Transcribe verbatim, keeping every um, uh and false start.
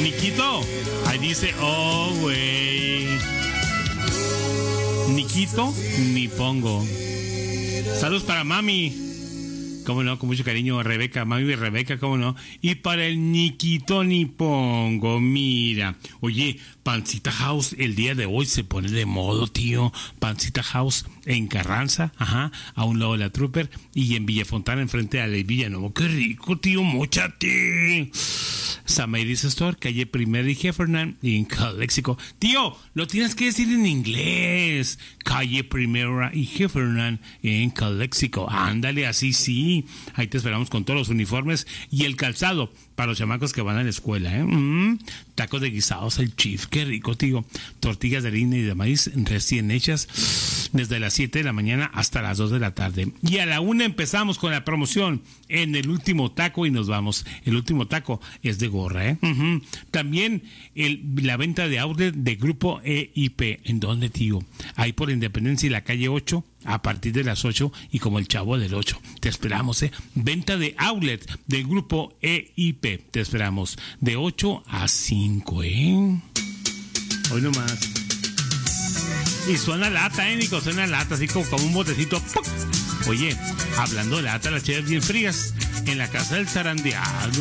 Niquito, ahí dice, oh, güey. Niquito, ni pongo. Saludos para mami. Cómo no, con mucho cariño, Rebeca, mami y Rebeca, cómo no. Y para el Niquito ni pongo, mira. Oye, Pancita House, el día de hoy se pone de modo, tío. Pancita House en Carranza, ajá, a un lado de la Trooper, y en Villafontana, enfrente a la Villanueva. Qué rico, tío, móchate. Samairis Store, calle Primera y Heffernan, y en Calexico. Tío, lo tienes que decir en inglés. Calle Primera y Heffernan, en Calexico. Ándale, así sí. Ahí te esperamos con todos los uniformes y el calzado para los chamacos que van a la escuela, ¿eh? Mm, tacos de guisados, el Chief, qué rico, tío. Tortillas de harina y de maíz recién hechas desde las siete de la mañana hasta las dos de la tarde. Y a la una empezamos con la promoción en el último taco y nos vamos. El último taco es de gorra, ¿eh? Uh-huh. También el, la venta de outlet de Grupo E I P. ¿En dónde, tío? Ahí por Independencia y la calle ocho, a partir de las ocho y como el Chavo del ocho. Te esperamos, ¿eh? Venta de outlet del Grupo E I P. Te esperamos de ocho a cinco, ¿eh? Hoy nomás. Y suena lata, ¿eh, Nico? Suena lata, así como, como un botecito. ¡Puc! Oye, hablando de lata, las chelas bien frías en la casa del zarandeado.